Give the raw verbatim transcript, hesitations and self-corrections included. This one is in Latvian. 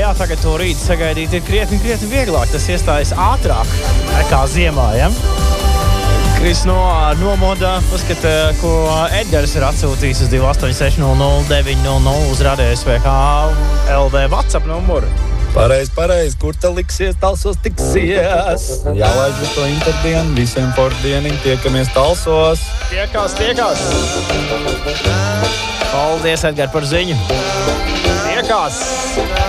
jā, tagad to rītu sagaidīt ir krietni, krietni vieglāk. Tas iestājas ātrāk nekā ziemā, ja? Kris no, nomodā, paskat, ko Edgars ir atsūtījis uz divi astoņi seši nulle nulle deviņi nulle nulle uz Radio S V H L V WhatsApp numuru. Pareiz, pareiz, kur te liksies, talsos tiksies. Jālaiž uz to interdienu, visiem fordieniņ, tiekamies talsos. Tiekās, tiekās. Paldies, Edgar, par ziņu. Tiekās.